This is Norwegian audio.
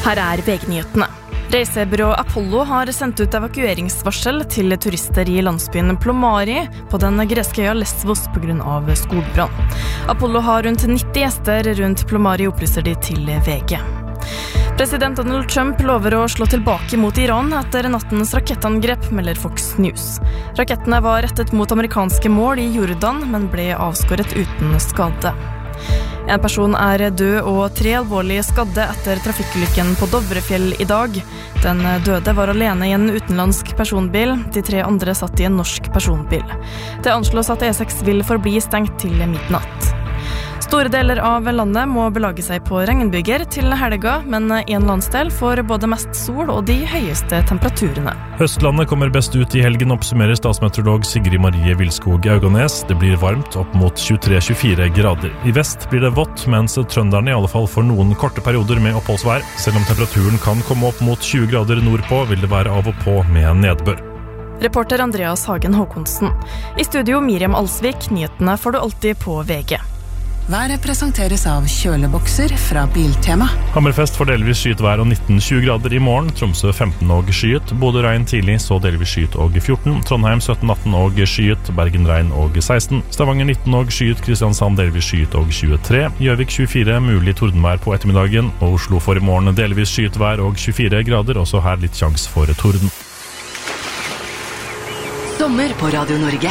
Her VG-nyhetene. Reisebyrå Apollo har sendt ut evakueringsvarsel til turister i landsbyen Plomari på den greske øya Lesvos på grunn av skogbrann. Apollo har rundt 90 gjester rundt Plomari, opplyser de til VG. President Donald Trump lover å slå tilbake mot Iran etter nattens rakettangrep, melder Fox News. Rakettene var rettet mot amerikanske mål i Jordan, men ble avskåret uten skade. En person død og 3 alvorlig skadde etter trafikkulykken på Dovrefjell i dag. Den døde var alene i en utenlandsk personbil. De 3 andre satt i en norsk personbil. Det anslås at E6 vil forbli stengt til midnatt. Store deler av landet må belage seg på regnbyger til helga, men en landsdel får både mest sol og de høyeste temperaturene. Høstlandet kommer best ut i helgen, oppsummerer statsmeteorolog Sigrid Marie Vilskog Auganes. Det blir varmt opp mot 23-24 grader. I vest blir det vått, mens trønderne i alle fall får noen korte perioder med oppholdsvær. Selv om temperaturen kan komme opp mot 20 grader nordpå, vil det være av og på med nedbør. Reporter Andreas Hagen Håkonsen. I studio Miriam Alsvik, nyhetene får du alltid på VG. Været presenteres av kjølebokser fra Biltema. Hammerfest får delvis skyet vær og 19-20 grader i morgen. Tromsø 15 og skyet. Bodø regn tidlig, så delvis skyet og 14. Trondheim 17-18 og skyet. Bergen regn og 16. Stavanger 19 og skyet. Kristiansand delvis skyet og 23. Gjøvik 24, mulig tordenvær på ettermiddagen. Og Oslo får i morgen delvis skyet vær og 24 grader. Også her litt sjans for torden. Sommer på Radio Norge.